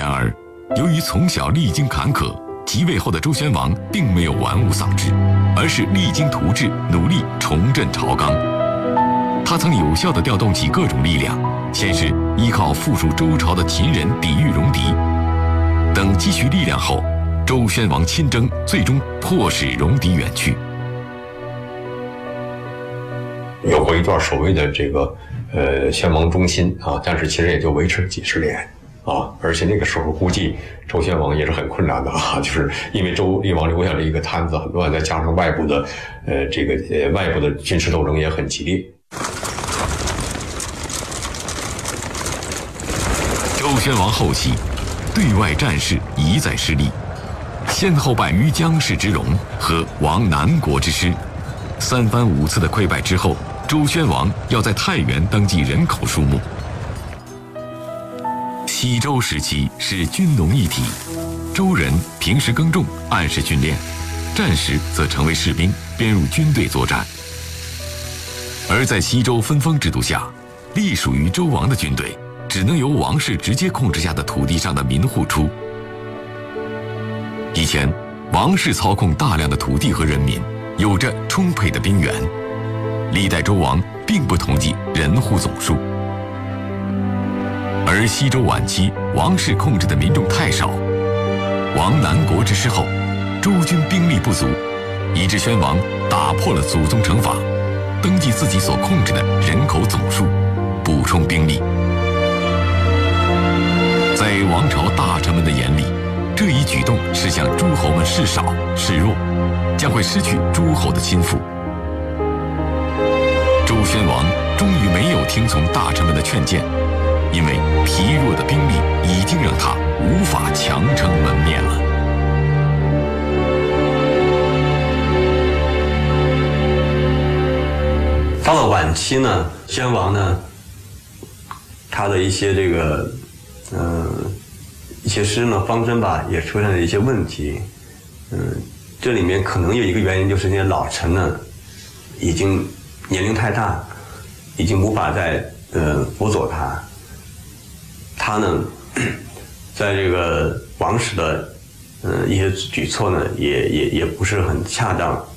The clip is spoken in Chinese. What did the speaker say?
然而，由于从小历经坎坷，即位后的周宣王并没有玩物丧志，而是励精图治，努力重振朝纲。他曾有效地调动起各种力量，先是依靠附属周朝的秦人抵御戎狄，等积蓄力量后，周宣王亲征，最终迫使戎狄远去。 有过一段所谓的这个宣王中兴啊，但是其实也就维持了几十年啊，而且那个时候估计周宣王也是很困难的啊，就是因为周厉王留下了一个摊子很乱，再加上外部的外部的军事斗争也很激烈。 周宣王后期，对外战事一再失利，先后败于姜氏之戎和亡南国之师。3番5次的溃败之后，周宣王要在太原登记人口数目。西周时期是军农一体，周人平时耕种，按时训练，战时则成为士兵，编入军队作战。而在西周分封制度下，隶属于周王的军队只能由王室直接控制下的土地上的民户出。以前，王室操控大量的土地和人民，有着充沛的兵源。历代周王并不统计人户总数，而西周晚期王室控制的民众太少，亡南国之师后，周军兵力不足，以致宣王打破了祖宗成法，登记自己所控制的人口总数，补充兵力。在王朝大臣们的眼里，这一举动是向诸侯们示少示弱，将会失去诸侯的亲附。周宣王终于没有听从大臣们的劝谏，因为疲弱的兵力已经让他无法强撑门面了。 到了晚期呢，宣王呢，他的一些一些施政方针吧，也出现了一些问题。这里面可能有一个原因，就是那些老臣呢，已经年龄太大，已经无法再辅佐他。他呢，在这个王室的一些举措呢，也不是很恰当。